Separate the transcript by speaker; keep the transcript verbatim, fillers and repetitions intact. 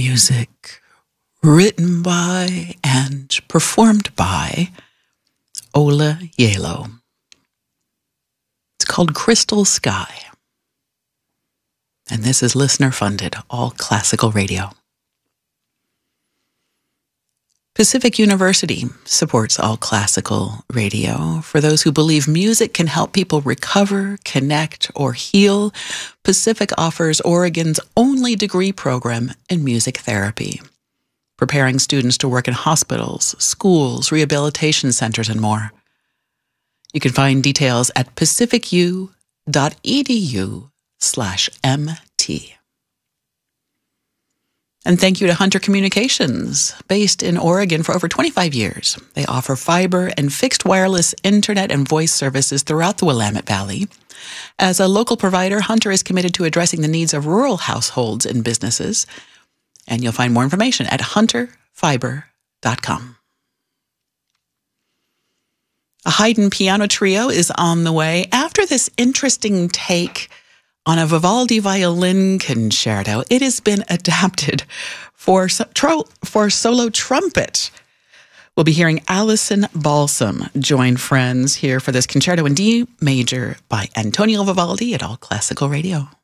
Speaker 1: music written by and performed by Ola Yalo. It's called Crystal Sky. And this is listener-funded, all classical radio. Pacific University supports all classical radio. For those who believe music can help people recover, connect, or heal, Pacific offers Oregon's only degree program in music therapy, preparing students to work in hospitals, schools, rehabilitation centers, and more. You can find details at pacificu dot e d u slash m t. And thank you to Hunter Communications, based in Oregon for over twenty-five years. They offer fiber and fixed wireless internet and voice services throughout the Willamette Valley. As a local provider, Hunter is committed to addressing the needs of rural households and businesses. And you'll find more information at hunter fiber dot com. A Haydn piano trio is on the way after this interesting take on a Vivaldi violin concerto. It has been adapted for, for solo trumpet. We'll be hearing Alison Balsam join friends here for this concerto in D major by Antonio Vivaldi at All Classical Radio.